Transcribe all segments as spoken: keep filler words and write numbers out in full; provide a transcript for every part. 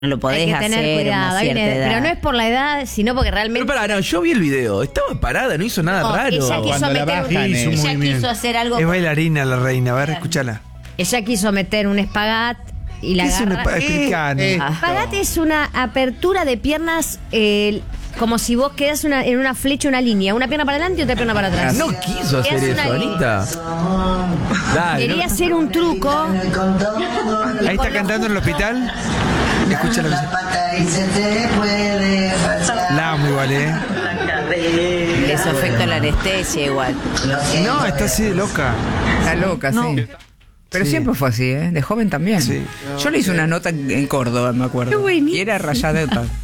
No lo podés Hay que tener hacer cuidado, una hay cierta que- edad. pero no es por la edad, sino porque realmente... Pero pará, no, yo vi el video. Estaba parada, no hizo nada No, raro. ella quiso Cuando la meter bajan, un- hizo un Ella movimiento. quiso hacer algo. Es bailarina la reina, a ver, escúchala. Ella quiso meter un espagat y la ¿Qué es una agarra... pa- explicanos? Eh, Espagat es una apertura de piernas, eh, como si vos quedas una, en una flecha, una línea, una pierna para adelante y otra pierna para atrás. No quiso hacer Es una eso, línea. Anita. Dale, Quería no- hacer un truco. Ahí está cantando en el hospital. Escucha la La amo igual, ¿eh? Le hizo efecto la anestesia igual. No, está así de loca. Está loca, sí. Pero Sí. siempre fue así, ¿eh? De joven también. Sí. Yo le hice una nota en en Córdoba, me acuerdo. Qué buenísimo. Y era rayadeta. Sí.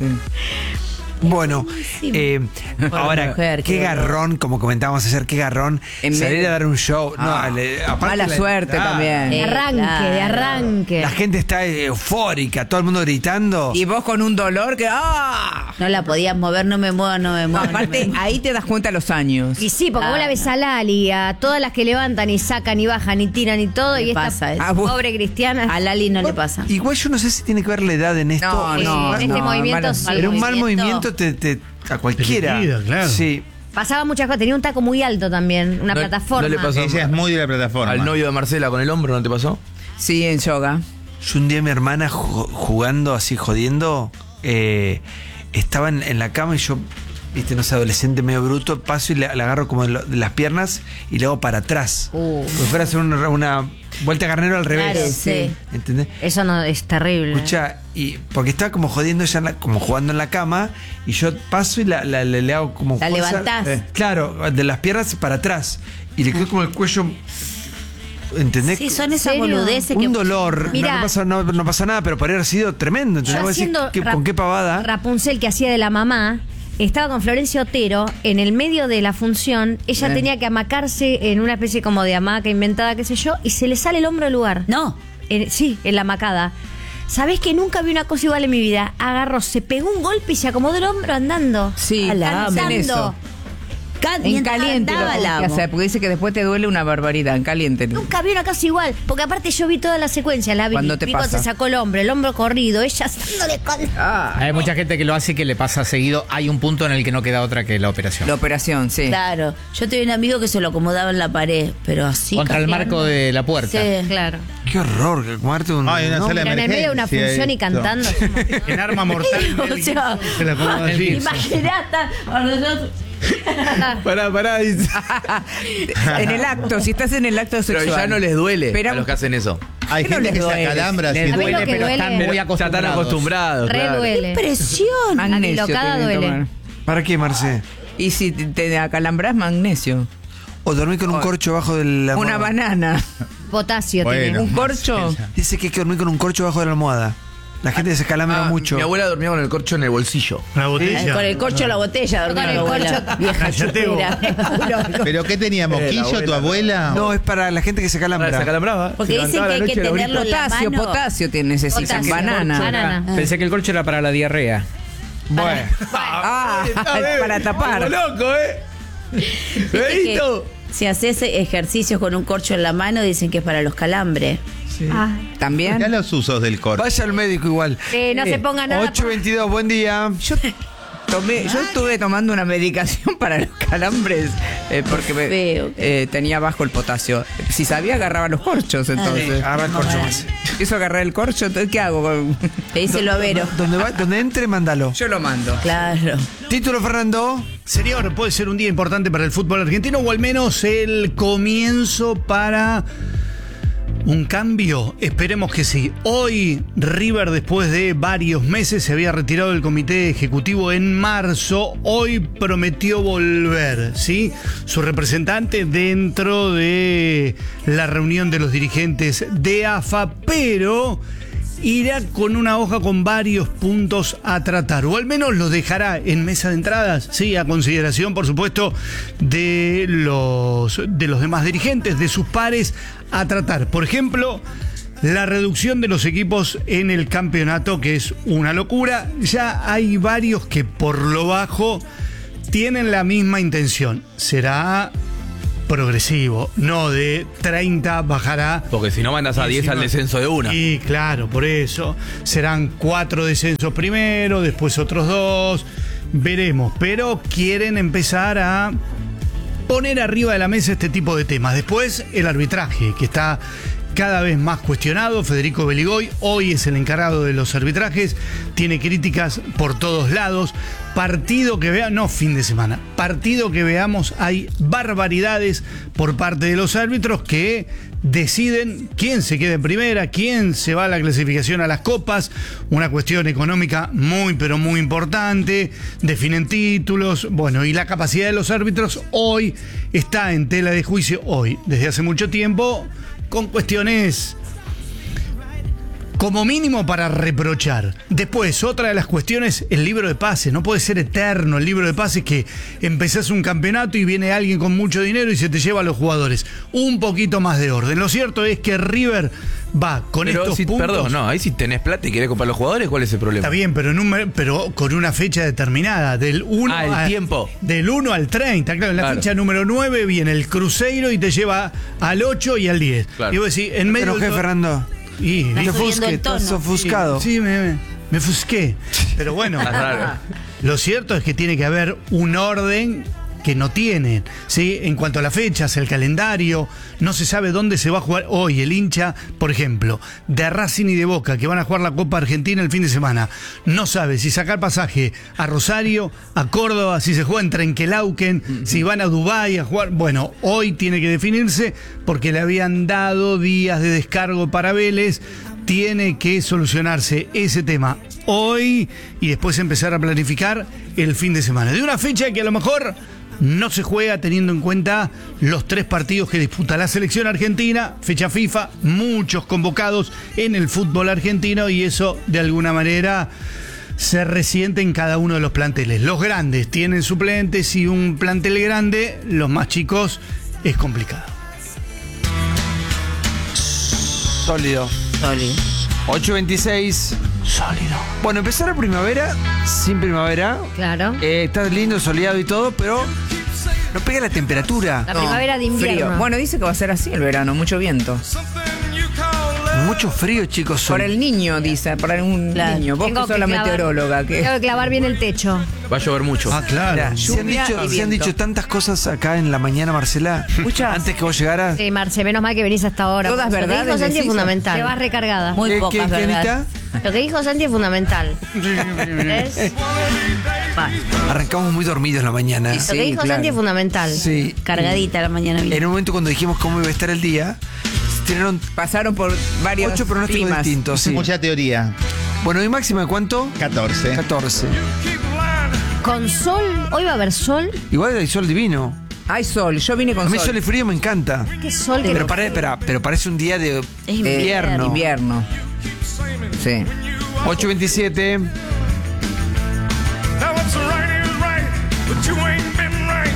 Bueno, eh, ahora, mujer, qué qué garrón, como comentábamos ayer, qué garrón En salir medio- a dar un show. Ah, no, le- aparte mala la- suerte ah, también. De Eh, arranque, claro. de arranque. La gente está eufórica, todo el mundo gritando. Y vos con un dolor que. ¡Ah! No la podías mover, no me muevo, no me No, muevo. no me aparte, muevo. ahí te das cuenta los años. Y sí, porque vos la ves a Lali, a todas las que levantan y sacan y bajan y tiran y todo, Le y esta pasa eso. Ah, vos- pobre cristiana. A Lali no le pasa. Igual yo no sé si tiene que ver la edad en esto. No, Sí, no, en este no, movimiento mala- sí. Pero un mal movimiento. movimiento te, te- a cualquiera. Te liquida, claro. Sí. Pasaba muchas cosas, tenía un taco muy alto también, una No- plataforma. no le pasó. Ella es muy de la plataforma. Al novio de Marcela con el hombro, ¿no te pasó? Sí, en yoga. Yo un día mi hermana ju- jugando así, jodiendo, eh, estaba en, en la cama y yo, viste, no sé, adolescente medio bruto, paso y le, le agarro como de, lo- de las piernas y le hago para atrás. Uh. Como si fuera a hacer una, una vuelta de carnero al revés. Claro, sí. ¿Entendés? Eso no es terrible. Escucha, y porque estaba como jodiendo ella, en la- como jugando en la cama, y yo paso y la, la- le, le hago como. La fuerza- levantás. Eh, Claro, de las piernas para atrás. Y le quedó como el cuello. ¿Entendés? Sí, son esas ¿En serio? boludeces que. Un dolor. No, Mirá. no, pasó, no, no pasó nada, pero podría haber sido tremendo. ¿Entendés? Yo Vos decís, haciendo ¿qué- Rap- ¿con qué pavada? Rapunzel que hacía de la mamá, estaba con Florencia Otero en el medio de la función. Ella Eh. tenía que amacarse en una especie como de hamaca inventada, qué sé yo, y se le sale el hombro del lugar. No. En- sí, en la hamacada. ¿Sabés que nunca vi una cosa igual en mi vida? Agarró, se pegó un golpe y se acomodó el hombro andando. Sí, la hacen amo. eso. Can- En mientras caliente lo cantaba, tenés la que amo. hacer, porque dice que después te duele una barbaridad. En caliente. Nunca vi una cosa igual, porque aparte yo vi toda la secuencia, la vi. ¿Cuándo te vi cuando pasa? se sacó el hombro, el hombro corrido, ella dándole con... Ah, Hay mucha gente que lo hace y que le pasa seguido. Hay un punto en el que no queda otra que la operación. la operación, sí. Claro. Yo tenía un amigo que se lo acomodaba en la pared, pero así. Contra el cajeando. marco de la puerta. Sí. Claro. Qué horror, que muerte un. Ay, una no, sala de Pero en el medio de una emergencia, función y esto. cantando. En arma mortal. O sea, se la acomoda así. Imaginate a nosotros. Pará, pará. dice. En el acto, si estás en el acto Pero sexual. ya no les duele Pero- a los que hacen eso. Hay ¿Qué no gente les que se duele? acalambra. Les así. A mí duele, lo que pero duele- están muy Ya están acostumbrados. acostumbrados. Re claro. duele. Presión. Magnesio Alocada tienen que duele. tomar. ¿Para qué, Marce? Y si te, te acalambras, magnesio. O dormir con un corcho bajo de la Una almohada. banana. Potasio Bueno. tiene. Un corcho. Dice que hay que dormir con un corcho bajo de la almohada. La gente se calambra Ah, mucho. Mi abuela dormía con el corcho en el bolsillo. Una botella. Con el corcho de la botella, dormía Con el la abuela. corcho. Vieja Cállate vos. chupera. ¿Pero qué tenía? Eh, la ¿Moquillo abuela, tu abuela? No, es para la gente que se calambra. Se acalambraba. Porque se dicen levantaba que hay la que noche, el tenerlo en la Potasio, mano. potasio te necesitan. Potasio. Banana. Banana. Pensé que el corcho era para la diarrea. Bueno. Ah, para tapar. Como loco, ¿eh? Viste que ¿Veíto? si haces ejercicios con un corcho en la mano, dicen que es para los calambres. Ah. También. Ya los usos del corcho. Vaya al médico igual. Eh, no se ponga nada. ocho veintidós, buen día. Yo tomé, yo estuve tomando una medicación para los calambres eh, porque me, Feo. eh, tenía bajo el potasio. Si sabía agarraba los corchos, entonces. Agarra el corcho más. Eso agarrar el corcho, entonces ¿qué hago? con- Te dice lo avero. Donde, va, donde entre, mándalo. Yo lo mando. Claro. Título, Fernando. Señor, puede ser un día importante para el fútbol argentino o al menos el comienzo para un cambio. Esperemos que sí. Hoy River, después de varios meses, se había retirado del comité ejecutivo en marzo. Hoy prometió volver, ¿sí? Su representante dentro de la reunión de los dirigentes de A F A, pero irá con una hoja con varios puntos a tratar, o al menos los dejará en mesa de entradas, sí, a consideración, por supuesto, de los, de los demás dirigentes, de sus pares, a tratar. Por ejemplo, la reducción de los equipos en el campeonato, que es una locura. Ya hay varios que por lo bajo tienen la misma intención. Será progresivo, no de treinta bajará. Porque si no mandas a diez al descenso de una. Y claro, por eso serán cuatro descensos primero, después otros dos, veremos, pero quieren empezar a poner arriba de la mesa este tipo de temas. Después el arbitraje, que está cada vez más cuestionado. Federico Beligoy hoy es el encargado de los arbitrajes, tiene críticas por todos lados. Partido que vea, no fin de semana, partido que veamos, hay barbaridades por parte de los árbitros que deciden quién se queda en primera, quién se va a la clasificación a las copas, una cuestión económica muy pero muy importante, definen títulos, bueno, y la capacidad de los árbitros hoy está en tela de juicio, hoy, desde hace mucho tiempo, con cuestiones como mínimo para reprochar. Después, otra de las cuestiones, el libro de pases. No puede ser eterno el libro de pases que empezás un campeonato y viene alguien con mucho dinero y se te lleva a los jugadores. Un poquito más de orden. Lo cierto es que River va con pero estos si, puntos. Perdón, no, ahí si tenés plata y querés comprar los jugadores, ¿cuál es el problema? Está bien, pero, en un, pero con una fecha determinada, del uno Ah, el a- tiempo. Del uno al treinta, claro, en la Claro. fecha número nueve viene el Cruzeiro y te lleva al ocho y al diez. Claro. Y vos decís, en ¿Te medio enojé, del to- Fernando? Y, Estás Te subiendo ofusqué, el tono. estás ofuscado. Sí, me, me, me fusqué. Pero bueno, Está raro. lo cierto es que tiene que haber un orden que no tienen, ¿sí? En cuanto a las fechas, el calendario, no se sabe dónde se va a jugar hoy. El hincha, por ejemplo, de Racing y de Boca, que van a jugar la Copa Argentina el fin de semana, no sabe si sacar pasaje a Rosario, a Córdoba, si se juega en Trenquelauquen, si van a Dubái a jugar. Bueno, hoy tiene que definirse porque le habían dado días de descargo para Vélez. Tiene que solucionarse ese tema hoy y después empezar a planificar el fin de semana. De una fecha que a lo mejor no se juega teniendo en cuenta los tres partidos que disputa la selección argentina, fecha FIFA, muchos convocados en el fútbol argentino y eso de alguna manera se resiente en cada uno de los planteles. Los grandes tienen suplentes y un plantel grande, los más chicos es complicado. Sólido. Sólido. ocho veintiséis. Sólido. Bueno, empezó la primavera, sin primavera. Claro. Eh, está lindo, soleado y todo, pero no pega la temperatura. La primavera de invierno. Frío. Bueno, dice que va a ser así el verano, mucho viento. Mucho frío, chicos. Por Son. el niño, dice, por un Claro. niño. Vos Tengo que sos que la clavar- meteoróloga. Que... Tengo que clavar bien el techo. Va a llover mucho. Ah, claro. Mirá, se han, lluvia dicho, y se han viento. dicho tantas cosas acá en la mañana, Marcela. Escuchá. Antes que vos llegaras. Sí, Marce, menos mal que venís hasta ahora. Todas Lo que verdades, dijo Santi es decís. fundamental. Te vas recargada. Muy ¿Qué- pocas, qué- qué, ¿verdad? Anita? Lo que dijo Santi es fundamental. ¿Ves? Va. Arrancamos muy dormidos en la mañana. Lo que Sí, dijo claro. Santi es fundamental. Sí. Cargadita la mañana. En un momento cuando dijimos cómo iba a estar el día, tiraron Pasaron por varios ocho pronósticos climas. distintos. Sí. Mucha teoría. Bueno, ¿y máxima de cuánto? catorce. catorce. Con sol, hoy va a haber sol. Igual hay sol divino. Hay sol, yo vine A con mí sol. sol y frío me encanta. Qué sol que Pero, no- pare- espera, pero parece un día de Es Eh, invierno. invierno. Sí. ocho veintisiete. Now what's right is right, but you ain't been right.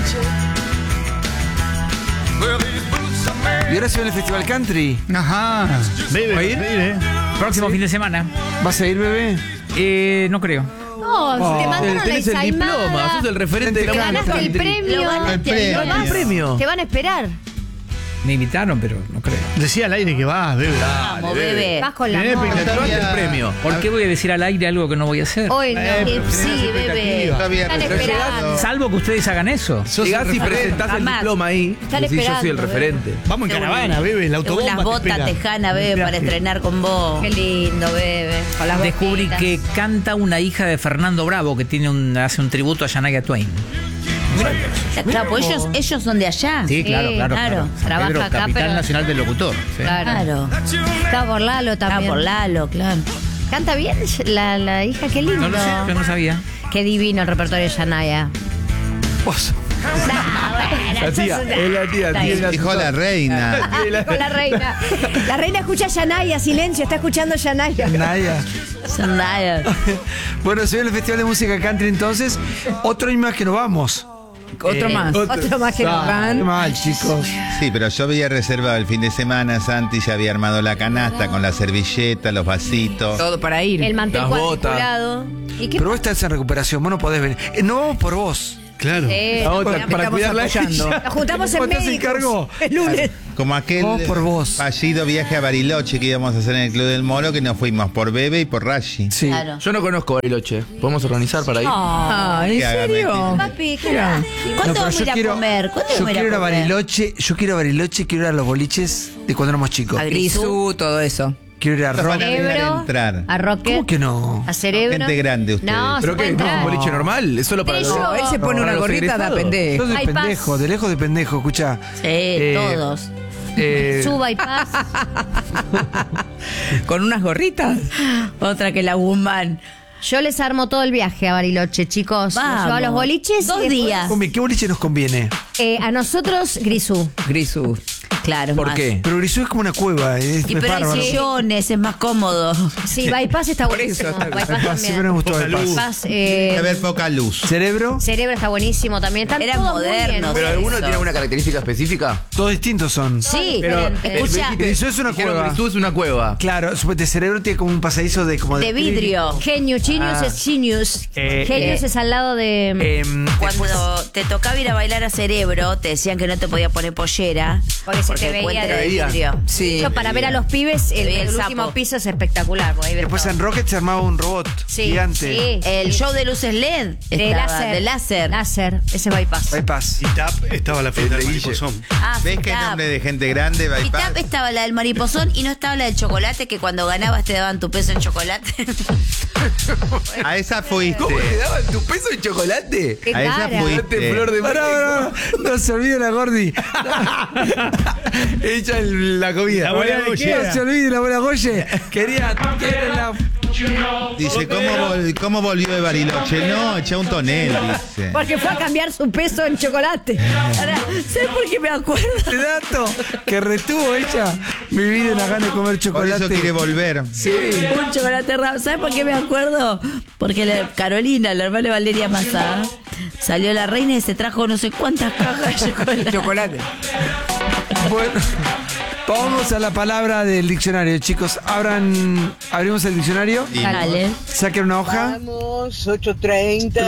Well, these boots are made. Y ahora se ve el Festival Country. Ajá. Bebe, ¿Va a ir? bebe. Próximo fin de semana. ¿Vas a ir, bebé? Eh, no creo. No, te mandaron la Tenés el diploma, ensaimada. sos el referente de Te la ganaste el música. premio. Lo ganaste, El premio. lo Te vas- vas- premio. Te van a esperar. Me invitaron, pero no creo. Decía al aire que vas, bebe. Vamos, bebé. Vas con la Tenés moda. expectativa. Llevaste el premio. ¿Por qué voy a decir al aire algo que no voy a hacer? Hoy no. Eh, pero Sí, tenés bebé. expectativa. Yo había Están reservado. esperando. Salvo que ustedes hagan eso. Llegás y referente. presentás el Jamás. diploma ahí. Están Decís, yo soy el esperando, referente. Vamos en caravana, bebe. El Tengo autobomba unas te botas espera. tejanas, bebé, para estrenar con vos. Qué lindo, bebé. Con las Descubrí botitas. que canta una hija de Fernando Bravo que tiene un, hace un tributo a Shania Twain. Claro, pues ellos, ellos son de allá. Sí, claro, Sí, claro. claro. San Trabaja Pedro, acá, capital pero- nacional del locutor. sí. Claro. Claro. Está por Lalo Ah, también. por Lalo, claro. Canta bien la, la hija, qué lindo. No lo sé, yo no sabía. Qué divino el repertorio de Shania. Vos. La tía, es la tía, tiene Dijo la reina. Con la reina. La reina escucha a Shania, silencio, está escuchando a Shania. Naya. Son nada. Bueno, se ve el Festival de Música Country entonces. Otro año más que nos vamos. Otro Eh, más. Otro más que no Qué van. mal, chicos. Sí, pero yo había reservado el fin de semana. Santi ya había armado la canasta con la servilleta, los vasitos. Todo para ir. El mantel Las botas. cuadriculado. ¿Y qué Pero vos estás en recuperación, vos no podés venir. Eh, no vamos por vos. Claro. Sí, La otra, nos para estamos cuidarla a apoyando. ella. Nos juntamos en ¿Cuánto se médicos encargó? el lunes. Como aquel Vos por vos. fallido viaje a Bariloche que íbamos a hacer en el Club del Moro, que nos fuimos por Bebe y por Rashi. Sí. Claro. Yo no conozco Bariloche. ¿Podemos organizar para ir? Ah, ¿en Que haga serio? Papi, ¿qué Mira. tal? ¿Cuándo No, pero vamos a yo ir a quiero- comer? ¿Cuándo Yo vamos a ir quiero ir a comer? Bariloche, yo quiero ir a Bariloche, quiero ir a los boliches de cuando éramos chicos. A Grisú. Grisú, todo eso. Quiero ir a Nos van rock. a dejar Cerebro, entrar. a Rocket, ¿Cómo que no? a Cerebro. Gente grande ustedes. No, se ¿Pero puede qué? ¿No es un entrar. boliche normal? ¿Es solo para Sí, los.? yo- No, él se pone Para una los gorrita, da egresados. pendejo. Sos de Hay paz. pendejo, de lejos de pendejo, escuchá. Sí, Eh, todos. Eh, Suba y paz. Con unas gorritas. Otra que la Guzmán. Yo les armo todo el viaje a Bariloche, chicos. Los Vamos. llevo a los boliches. Dos y después, días. Hombre, ¿qué boliche nos conviene? eh, a nosotros, Grisú. Grisú. Claro. ¿Por más. qué? Pero Grisú es como una cueva. Es, Y es pero hay bárbaro. sillones, es más cómodo. Sí, Bypass está Por buenísimo. eso está- Bypass Bypass, también. siempre me gustó Poca Bypass. luz. Bypass, Hay eh, que haber poca luz. Cerebro, Cerebro está buenísimo también. Están Eran todos muy bien. modernos. ¿Pero alguno Eso. tiene alguna característica específica? todos distintos son. Sí, Pero pero, escucha, dijiste- Grisú es una dijeron cueva. Grisú es una cueva. Claro, suponete, Cerebro tiene como un pasadizo de como De vidrio. Genius, Genius Ah. es Genius. Eh, Genius eh, es al lado de. Em, Cuando te tocaba ir a bailar a Cerebro, te decían que no te podía poner pollera. Porque se te el veía puente de era de veía. vidrio. Sí. Yo para ver a los pibes, el, veía el el sapo. último piso es espectacular. porque ahí ves después todo. en Rocket se armaba un robot Sí, gigante. sí. El show de luces L E D. de estaba, láser. De láser. Láser, ese Bypass. Bypass. Y Tap estaba la fiesta del mariposón. Ah, ¿Ves que hay Tap. nombre de gente grande? Y Bypass. Tap estaba la del mariposón y no estaba la del chocolate, que cuando ganabas te daban tu peso en chocolate. A esa fuiste. ¿Cómo le daban tu peso de chocolate? Qué A esa cara. fuiste. Flor de Pará, pará, no se olvide la Gordi. Echa el- la comida. La buena No se olvide la buena Goye. Quería, quería la- Dice, ¿cómo, vol- ¿cómo volvió de Bariloche? No, echa un tonel, dice. Porque fue a cambiar su peso en chocolate. Ahora, ¿sabes por qué me acuerdo? Este dato que retuvo ella mi vida en la gana de comer Por chocolate. eso quiere volver. Sí. Un chocolate raro. ¿Sabes por qué me acuerdo? Porque la Carolina, la hermana de Valeria Massa, salió la reina y se trajo no sé cuántas cajas de chocolate. Chocolate. Bueno, vamos a la palabra del diccionario, chicos. Abran, abrimos el diccionario. Y- Dale. Saquen una hoja. Vamos, ocho treinta.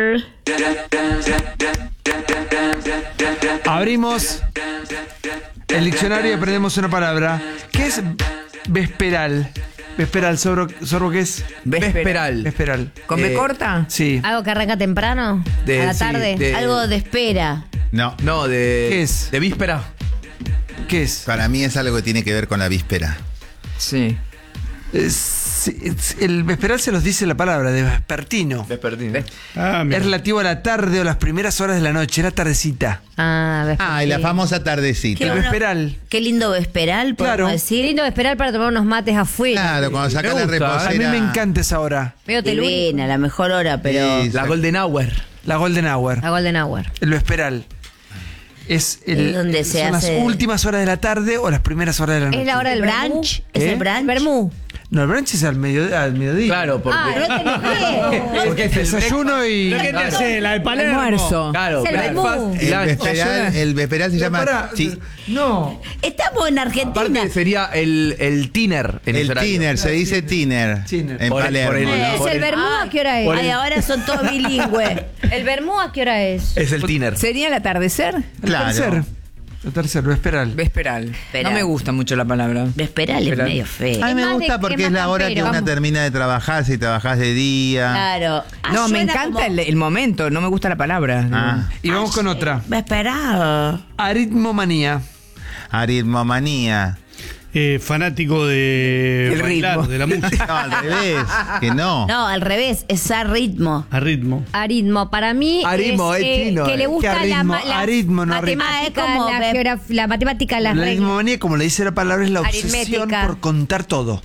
Abrimos el diccionario y aprendemos una palabra. ¿Qué es vesperal? Vesperal, ¿sorbo, sorbo qué es? Vesperal. Vesperal. ¿Con B Eh, corta? Sí. Algo que arranca temprano. De- a la sí, tarde. de- Algo de espera. No, No, de. ¿Qué es? De víspera. ¿Qué es? para mí es algo que tiene que ver con la víspera. Sí. Es- sí, es- el vesperal se los dice la palabra, de vespertino. Vespertino. Ah, Es mira. relativo a la tarde o las primeras horas de la noche, era tardecita. Ah, ves. Ah, y la sí. famosa tardecita. El bueno. vesperal. Qué lindo vesperal, podemos Claro. Qué decir. lindo esperar para tomar unos mates afuera. Claro, cuando saca la gusta, reposera. A mí me encanta esa hora. Medio telúrico. Divina, la mejor hora, pero. Sí. La Golden Hour. La Golden Hour. La Golden Hour. El vesperal. Es, el, Es donde se son hace- las últimas horas de la tarde o las primeras horas de la noche. Es la hora del brunch. ¿Es ¿Eh? el brunch? Bermú. No, el brunch es al, medio, al mediodía. Claro, porque. Ah, no te enojé. porque es el Desayuno y. ¿Qué te hace? La de Palermo. Almuerzo. Claro, Es el breakfast menú. y El lunch. vesperal, el vesperal se Pero llama pará, chi- No. Estamos en Argentina. Aparte sería el, el tiner en el ese horario. tiner, se dice tiner. Tiner. En Por- Palermo. por el- Eh, ¿Es por el el- Bermú a qué hora es? Ay, ahora son todos bilingües. ¿El Bermú a qué hora es? Es el tiner. ¿Sería el atardecer? El Claro. tercer. El tercer, vesperal. Vesperal. Vesperal. No me gusta mucho la palabra. Vesperal es Vesperal. medio feo. A mí Es me más de- gusta es porque más es la hora que campero. una Vamos. termina de trabajar, si trabajás de día. Claro. Ah, No, me suena encanta como el, el momento, no me gusta la palabra. Ah, Y vamos con otra. Vesperado. Aritmomanía. aritmomanía. Eh, fanático de El bailar, ritmo. de la música. No, al revés, que no. No, al revés, es a ritmo. A ritmo. Aritmo. Para mí Aritmo, es es eh, chino, que le eh. gusta ¿Qué la, aritmo? ma- la Aritmo, no ritmo. matemática, Ah, es como la, ve- geograf- la matemática, las La reglas. aritmomanía, como le dice la palabra, es la obsesión Aritmética. por contar todo.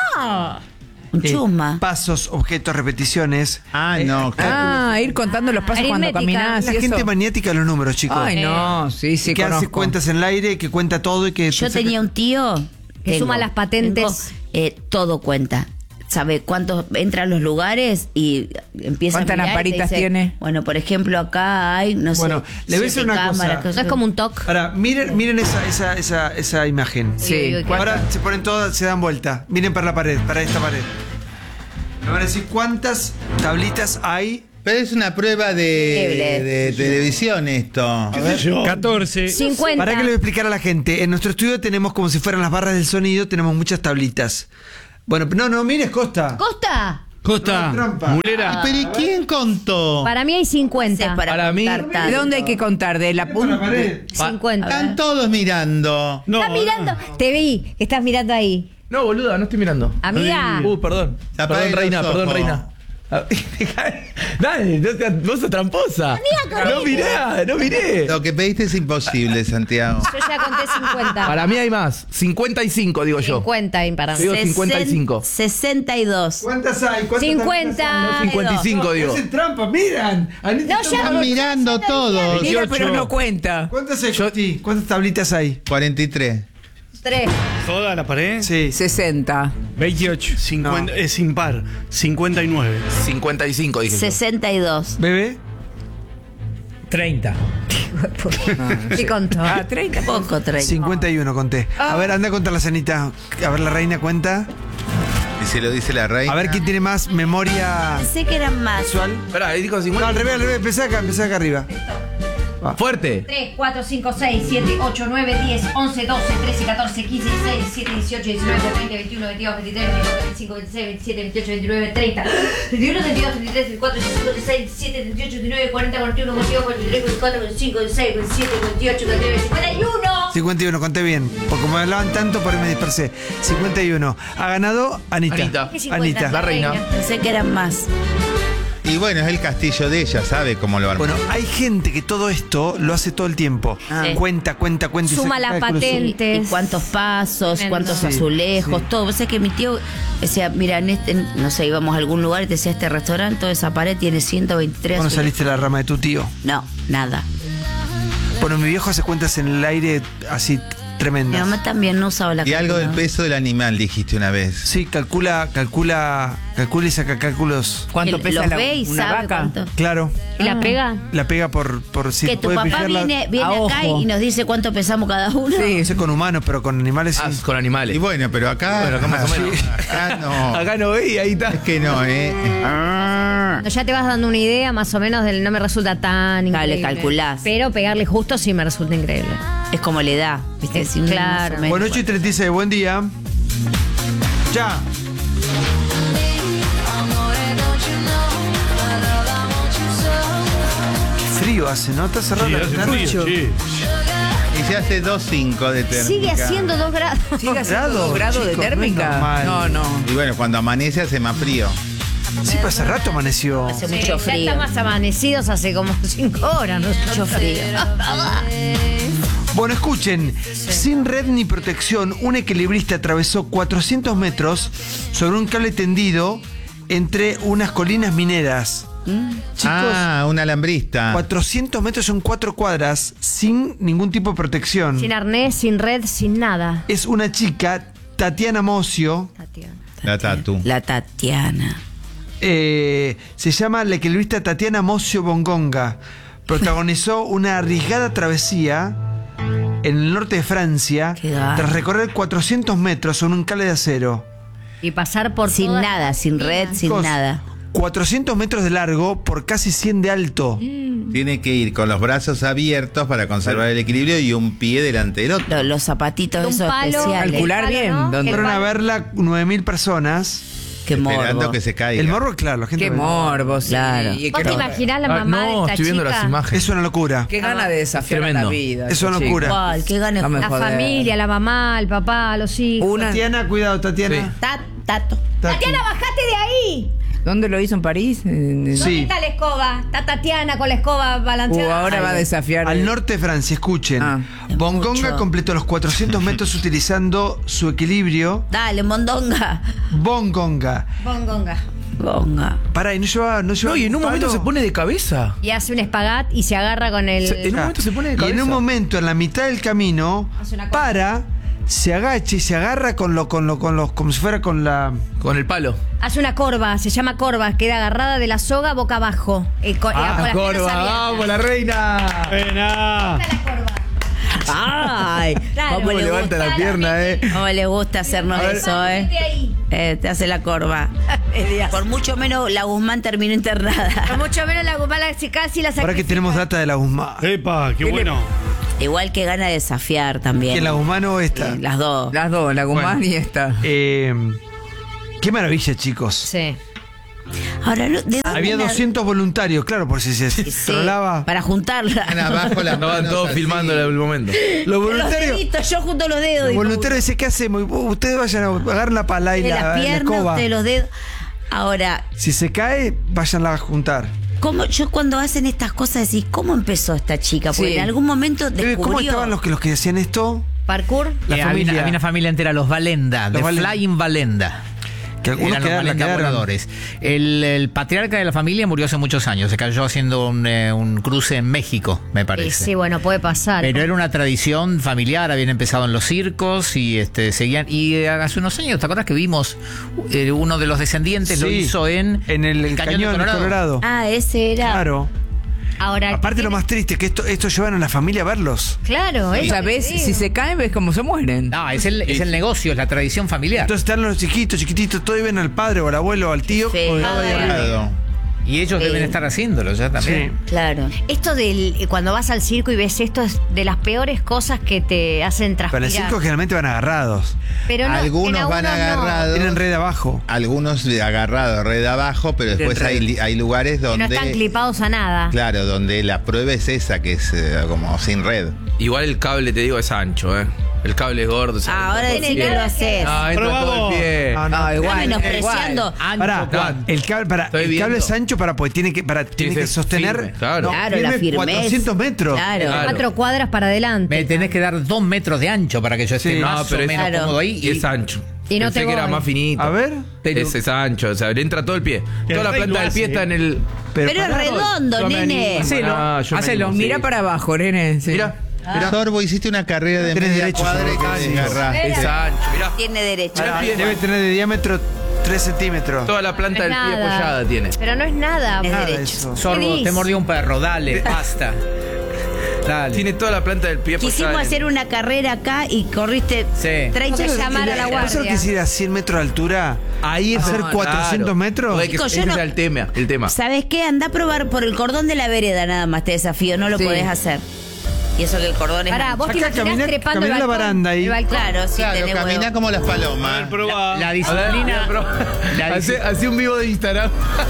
Un Eh, chusma. pasos, objetos, repeticiones. Ah, no, claro. Ah, ir contando los pasos cuando Aritmética. caminás La y gente eso. maniática de los números, chicos. Ay, no, sí, sí, que hace conozco. cuentas en el aire, que cuenta todo y que... Yo tenía un tío Que suma las patentes. tengo, eh, todo cuenta. Sabe cuántos entran los lugares y empieza ¿Cuántas a mirar y te lamparitas dice, tiene? Bueno, por ejemplo, acá hay, no Bueno, sé, le voy a decir siete una cosa. cámaras, No es como un toque. Ahora, miren, miren esa, esa, esa, esa imagen. Sí. Uy, uy, Ahora se ponen todas, se dan vuelta. Miren para la pared, para esta pared. Me van a decir cuántas tablitas hay Pero es una prueba de, de, de televisión esto. ¿Qué sé yo? catorce. cincuenta. Para que le voy a explicar a la gente. En nuestro estudio tenemos como si fueran las barras del sonido, tenemos muchas tablitas. Bueno, no, no, mires, Costa. ¿Costa? Costa, No, trampa. mulera. Pero ¿y quién contó? Para mí hay cincuenta. Para mí, contar ¿de dónde hay tanto. que contar? ¿De la punta? cincuenta. Están todos mirando. No, Estás mirando. Te vi, que estás mirando ahí. No, boluda, no estoy mirando. Amiga. Uh, perdón. Apague Perdón, los reina, perdón, ojos. reina. Ah, Dale, no te, vos sos tramposa. No mirá, no miré. Lo que pediste es imposible, Santiago. Yo ya conté cincuenta. Para mí hay más. cincuenta y cinco, digo yo. cincuenta hay para mí. Digo cincuenta y cinco. sesenta y dos. ¿Cuántas hay? ¿Cuántas cincuenta. tablitas hay? cincuenta y cinco, digo. Hacen trampa, miran. Anita, No, ya- Están mirando todos. Mira, pero no cuenta. ¿Cuántas hay? Sí, ¿cuántas tablitas hay? cuarenta y tres. Tres. ¿Toda la pared? Sí. sesenta. veintiocho. cincuenta, es impar. cincuenta y nueve. cincuenta y cinco, dije yo. sesenta y dos. ¿Bebé? treinta. ¿Qué contó? Ah, treinta. Poco treinta. cincuenta y uno conté. A ver, anda a contar la cenita. A ver, la reina cuenta. Y se lo dice la reina. A ver quién tiene más memoria Pensé que eran más. visual. Esperá, ahí dijo No, cincuenta. al revés, al revés. Empecé acá, empecé acá arriba. Fuerte. tres, cuatro, cinco, seis, siete, ocho, nueve, diez, once, doce, trece, catorce, quince, dieciséis, diecisiete, dieciocho, diecinueve, veinte, veintiuno, veintidós, veintitrés, veinticuatro, veinticinco, veintiséis, veintisiete, veintiocho, veintinueve, treinta, veintiuno, veintidós, veintitrés, veinticuatro, veinticinco, veintiséis, veintisiete, veintiocho, veintinueve, cuarenta, cuarenta y uno, cuarenta y dos, cuarenta y tres, cuarenta y cuatro, veinticinco, veintiséis, veintisiete, veintiocho, veintinueve, cincuenta y uno. cincuenta y uno, conté bien. Porque me hablaban tanto, por ahí me dispersé. cincuenta y uno. Ha ganado Anita. Anita. ¿Qué cincuenta? Anita. La reina. Pensé que eran más. Y bueno, es el castillo de ella, sabe cómo lo armó. Bueno, hay gente que todo esto lo hace todo el tiempo. Ah. Sí. Cuenta, cuenta, cuenta. y Suma saca la cálculos. patente. Y cuántos pasos, Tremendo. cuántos Sí, azulejos, todo. Vos sabés que mi tío decía, mira, en este, no sé, íbamos a algún lugar y te decía, este restaurante, toda esa pared tiene ciento veintitrés ¿Cuándo azulejos. saliste de la rama de tu tío? No, nada. Bueno, mi viejo hace cuentas en el aire así Mi tremendas. mamá también no usaba la Y algo del calculadora. peso del animal, dijiste una vez. Sí, calcula, calcula, calcula y saca cálculos. ¿Cuánto Él pesa los la- ve y una sabe vaca? cuánto. Claro. ¿Y la pega? La pega por, por si Que tu puede papá pifiarla. viene, viene a acá ojo. y nos dice cuánto pesamos cada uno. Sí. Eso con humanos, pero con animales sí. Ah, con animales. Y bueno, pero acá. Bueno, acá más o menos. Acá no. Acá no ve y ahí está. Es que no, ¿eh? No, ya te vas dando una idea más o menos del no me resulta tan Dale, increíble. calculás. Pero pegarle justo sí me resulta increíble. Es como la edad, ¿viste? Es Si uno claro. más o menos- Bueno, ocho y treinta y seis, buen día. Ya. Qué frío hace, ¿no? Está cerrado Sí, la hace ventana. frío, sí. Y se hace dos punto cinco de térmica. Sigue haciendo dos grados. ¿Sigue haciendo dos grados de chicos, no es térmica? normal. No, no. Y bueno, cuando amanece hace más frío. Sí, pero hace rato amaneció. Hace Sí, mucho ya frío. estamos amanecidos hace como cinco horas. ¿no? Mucho frío. Bueno, escuchen, sin red ni protección, un equilibrista atravesó cuatrocientos metros sobre un cable tendido entre unas colinas mineras. Chicos, Ah, un alambrista. cuatrocientos metros son cuatro cuadras sin ningún tipo de protección. Sin arnés, sin red, sin nada. Es una chica, Tatiana Mocio, La tatu. La Tatiana. eh, se llama la equilibrista Tatiana Mocio Bongonga. Protagonizó una arriesgada travesía en el norte de Francia Qué garra. tras recorrer cuatrocientos metros sobre un cable de acero. Y pasar por Sin todas nada, las sin red, colinas. sin Chicos, nada. cuatrocientos metros de largo por casi cien de alto. Tiene que ir con los brazos abiertos para conservar el equilibrio y un pie delante del otro. Lo- Los zapatitos Un esos palo. especiales. Calcular palo, bien. ¿no? ¿Dónde? El Fueron a palo. verla nueve mil personas. Qué Esperando morbo. que se caiga. El morbo, claro, la gente Qué ve. morbo, sí. Claro. Y ¿Vos que te no- imaginás la Ah, mamá de no, esta estoy viendo chica? las imágenes. Es una locura. Qué gana de desafiar a la Tremendo. vida. Es una ese locura. chico. ¿Cuál? Qué ganas. No me La joder. familia, la mamá, el papá, los hijos. Una. Tatiana, cuidado, Tatiana. Ta- Tato. Tati. Tatiana, bajate de ahí. ¿Dónde lo hizo en París? En- en- Sí. ¿Dónde está la escoba? Está Tatiana con la escoba Uh, balanceada. ahora va a desafiar. Al norte de Francia, escuchen. Ah. Bongonga Mucho. completó los cuatrocientos metros utilizando su equilibrio. Dale, mondonga. Bongonga. Bongonga. Bonga. Pará, y no llevaba. No, llevaba No, y en un momento palo. se pone de cabeza. Y hace un espagat y se agarra con el... Se- en un momento se pone de Y cabeza. en un momento, en la mitad del camino, Hace una cosa. para, se agacha y se agarra con lo, con lo, con los, como si fuera con la. Con el palo. Hace una corva, se llama corva, queda agarrada de la soga boca abajo. Eh, co- eh, con las piernas Corva, abiertas. vamos, la reina. Buena. Está la corva. Ay. Claro. Vamos, le levanta gusta, la pierna, eh. Cómo le gusta hacernos A ver. eso, eh. Vete ahí. Eh, te hace la corva. Por mucho menos la Guzmán terminó internada. Por mucho menos la Guzmán la- casi la Ahora que sacrifica. tenemos data de la Guzmán. Epa, qué bueno. Igual que gana de desafiar también. ¿Quién, la Guzmán o esta? Sí, las dos. Las dos, la Guzmán Bueno. y esta. Eh, qué maravilla, chicos. Sí. Ahora, ¿de dónde Había la- doscientos voluntarios, claro, por si se Sí, trolaba. para juntarla. Están abajo las Estaban manos todos así. filmando el momento. Los Los voluntarios. deditos, yo junto los dedos. Los digo, voluntarios dicen, ¿qué hacemos? Uh, Ustedes vayan a agarrar la pala y de la, las la piernas, escoba. de los dedos. Ahora, Si se cae, váyanla a juntar. ¿cómo, yo cuando hacen estas cosas decís, ¿cómo empezó esta chica? Porque Sí. en algún momento Eh, descubrió... ¿Cómo estaban los que, los que hacían esto? Parkour. La Eh, había, familia. una, había una familia entera, los Valenda, Los de Valenda. Flying Valenda. Que algunos Eran los quedaron, la Valenda quedaron. voladores. El, el patriarca de la familia murió hace muchos años. Se cayó haciendo un, eh, un cruce en México, me Y parece. sí, bueno, puede pasar. Pero era una tradición familiar, habían empezado en los circos y este seguían. Y eh, hace unos años, ¿te acuerdas que vimos eh, uno de los descendientes lo Sí, hizo en, en el, el cañón, de Colorado. Colorado? Ah, ese era... Claro. Ahora, Aparte lo más triste, que esto, esto llevaron a la familia a verlos. claro, O es sea, lo que ves, digo. si se caen, ves cómo se mueren. No, es el, es el negocio, es la tradición familiar. Entonces están los chiquitos, chiquititos, todos ven al padre o al abuelo o al tío. Sí. colgado ahí arriba. Claro. Y ellos Sí. deben estar haciéndolo ya también. Claro. Esto del cuando vas al circo y ves esto es de las peores cosas que te hacen Pero transpirar. en el circo generalmente van agarrados. Pero no, Algunos en van algunos no. agarrados. Tienen red abajo. Algunos agarrados, red abajo, pero después red. hay, li- hay lugares Que no donde. están clipados a nada. Claro, donde la prueba es esa, que es eh, como sin red. Igual el cable, te digo, es ancho, ¿eh? El cable es gordo. ¿sabes? Ah, ahora Tiene sí que nada lo que haces. Ah, entra Pero todo vamos. el pie. Ah, no. No, Está igual. menospreciando. Ancho, Pará, ¿cuánto? el cable, para, Estoy el cable viendo. es ancho para, porque tiene que, para, tiene que que ser sostener. firme, claro. Claro, la firme firmeza. cuatrocientos metros. Claro. Claro. Cuatro cuadras para adelante. Me tenés que dar dos metros de ancho para que yo esté Sí. más No, pero o es- menos Claro. cómodo ahí. Y es ancho. Y no Pensé te que era voy. más finito. A ver. Pero- Ese es ancho, o sea, le entra todo el pie. Que Toda la el rey planta lo del pie hace, está en el. Pero es pará, redondo, yo me nene. animo. Hacelo, Ah, yo me hacelo. animo, Mira sí. para abajo, nene. Sí. Mira, mira. Sorbo, hiciste una carrera de Tenés media derecho, cuadra y Sorbo. te desgarraste. Es ancho, mirá. Tiene derecho. Mirá el pie. Debe tener de diámetro tres centímetros. Toda la No planta es del pie nada. apoyada tiene. Pero no es nada. Es Nada de derecho. eso. Sorbo, ¿Qué te dices? mordió un perro, dale, basta. Dale. Tiene toda la planta del pie apoyada. Quisimos en- hacer una carrera acá y corriste Sí. treinta Vamos a llamar a la ¿Vos sabés guardia. que si era cien metros de altura? Ahí es hacer claro. cuatrocientos metros. Joder, que Chicos, ese yo no- era el tema, el tema. ¿Sabes qué? Anda a probar por el cordón de la vereda nada más, te desafío, no lo Sí. podés hacer. Y eso que el cordón es... Pará, vos te Acá imaginás caminá- trepando el caminá la balcón. baranda ahí. El balcón. Claro, sí, Claro, tenés camina huevo. como las palomas. Probá. La A ver, disciplina, pero- la, Hace, disci- hace un vivo de Instagram.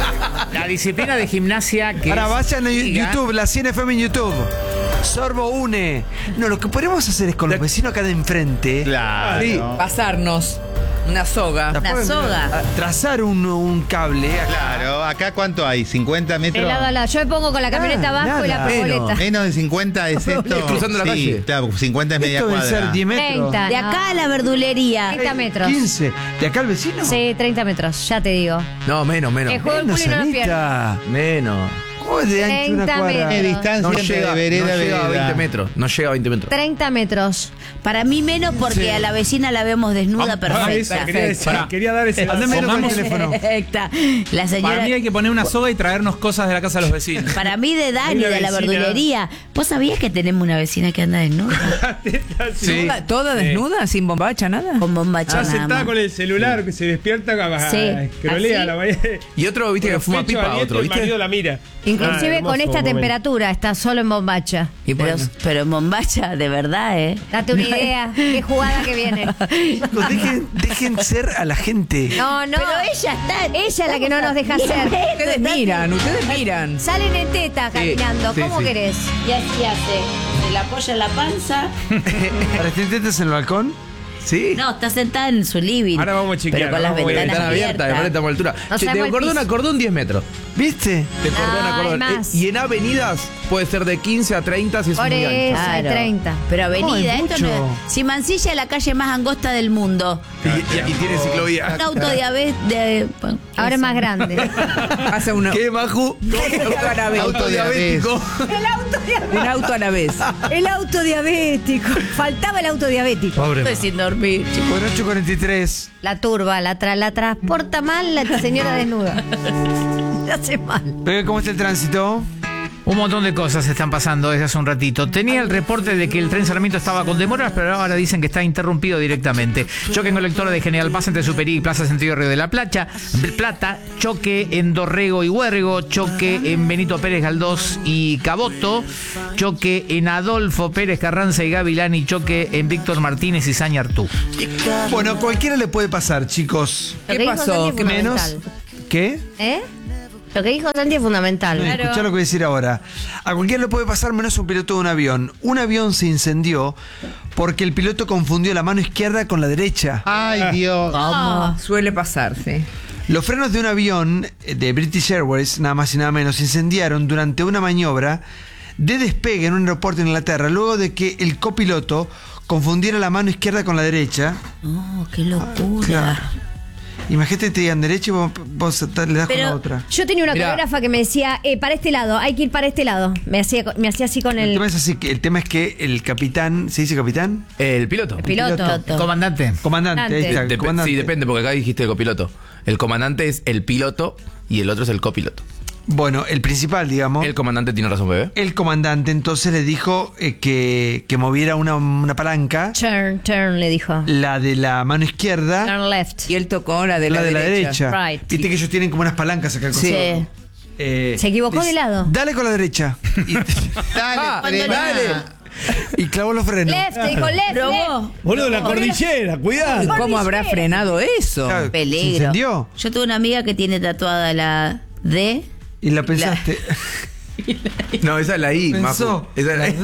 la disciplina de gimnasia que Ahora es- vayan a diga- YouTube, la cien F M en YouTube. Sorbo une. No, lo que podemos hacer es con los vecinos acá de enfrente. Claro. Sí. Pasarnos una soga. Una Pueden- soga. a- Trazar un, un cable. acá. Claro, acá cuánto hay, cincuenta De metros. lado a lado. Yo me pongo con la camioneta Ah, abajo y la nada. pergoleta. Menos de cincuenta es esto. Cruzando la Sí, calle. claro, cincuenta es media Esto debe cuadra. ser diez metros. treinta. De acá a la verdulería. treinta metros. quince. ¿De acá al vecino? Sí, treinta metros, ya te digo. No, menos, menos. El juego del Menos, culo y no las piernas. Anita. Menos. ¿Cómo es de ancho una treinta cuadra? ¿Qué metros. distancia No entre llega, vereda no a llega a vereda? veinte metros. No llega a veinte metros. treinta metros. Para mí menos porque a la vecina la vemos desnuda Ah, perfecta. esa, quería, decir, Pará. quería dar ese dato. Andame con el Pongamos- teléfono. Perfecta. La Para señora... mí hay que poner una soga y traernos cosas de la casa de los vecinos. Para mí de Dani, Una de la vecina. verdulería. ¿Vos sabías que tenemos una vecina que anda desnuda? Sí. ¿Toda, toda desnuda, sin bombacha, nada? Con bombacha Ah, nada sentada más. con el celular, que se despierta, a, Sí. escrolea ¿Así? a la mañana. Y otro, viste, que Con fuma pecho pipa, abierto, otro, El ¿viste? marido la mira. Inclusive Ah, con hermoso esta momento. temperatura está solo en bombacha. Y Pero, bueno. pero en bombacha, de verdad, ¿eh? Date una idea. Qué jugada que viene. Chicos, dejen, dejen ser a la gente. No, no. Pero ella está... Ella es la que no nos deja hacer. Ustedes miran, ustedes miran. Salen en teta caminando. sí, ¿Cómo sí. querés? Y así hace. Se la apoya en la panza. ¿Para que intentas en el balcón? Sí. No, está sentada en su living. Ahora vamos a chequear, Pero con las vamos a ver. ventanas Están abiertas, de abiertas. estamos a altura. No Che, sabemos de el cordón a piso. cordón, diez metros. ¿Viste? De cordón No, a cordón. hay más. Eh, y en avenidas puede ser de quince a treinta si es Por muy ancho. eso, hay Claro. treinta. Pero No, avenida, es esto no mucho. es... Si Mansilla es la calle más angosta del mundo. Y, y- y tiene ciclovía. Un auto diabetes de... bueno, Ahora es eso. más grande. Hace una, ¿Qué, Maju? auto a la vez. Auto diabético. un auto a la vez. El auto diabético. Faltaba el auto diabético. Pobre. Estoy sin dormir, chicos. Con ocho cuarenta y tres. La turba, la, tra la transporta mal la señora desnuda. La hace mal. Bebé, ¿cómo está el tránsito? Un montón de cosas están pasando desde hace un ratito. Tenía el reporte de que el tren Sarmiento estaba con demoras, pero ahora dicen que está interrumpido directamente. Choque en colectora de General Paz entre Superí y Plaza Sentido Río de la Plata. Plata, choque en Dorrego y Huergo, choque en Benito Pérez Galdós y Caboto, choque en Adolfo Pérez Carranza y Gavilán y choque en Víctor Martínez y Sañartú. Bueno, cualquiera le puede pasar, chicos. Lo que dijo Santi es ¿Qué menos? fundamental. ¿Qué? ¿Eh? Lo que dijo Santi es fundamental. No, escuchá lo que voy a decir ahora. A cualquiera le puede pasar menos un piloto de un avión. Un avión se incendió porque el piloto confundió la mano izquierda con la derecha. Ay, Dios. ¿Cómo? Suele pasar, sí. Los frenos de un avión de British Airways, nada más y nada menos, se incendiaron durante una maniobra de despegue en un aeropuerto en Inglaterra, luego de que el copiloto confundiera la mano izquierda con la derecha. Oh, qué locura. Claro. Imagínate que te digan derecha y vos, vos le das Pero con la otra. yo tenía una Mirá. coreógrafa que me decía, eh, para este lado, hay que ir para este lado. Me hacía, me hacía así con El el, tema es así, que el tema es que el capitán, ¿se dice capitán? El piloto. el piloto. Comandante. Comandante, ahí está, el Dep- comandante. sí, depende, porque acá dijiste copiloto. El comandante es el piloto y el otro es el copiloto. Bueno, el principal, digamos. El comandante tiene razón, bebé. El comandante entonces le dijo eh, que, que moviera una, una palanca, Turn, turn, le dijo. la de la mano izquierda, Turn left. Y él tocó la de la, la de la derecha. Right. Viste que ellos tienen como unas palancas acá al Sí. costado. Eh, Se equivocó dice, de lado. Dale con la derecha. Y, Dale, Cuando le- frena. y clavó los frenos. Left, dijo left, left. Boludo, la cordillera, cuidado. ¿Cómo habrá frenado eso? Claro, ¿se Peligro. incendió? Yo tuve una amiga que tiene tatuada la D. Y la pensaste. No, esa es la I, Pensó. Mapu. Esa es la I.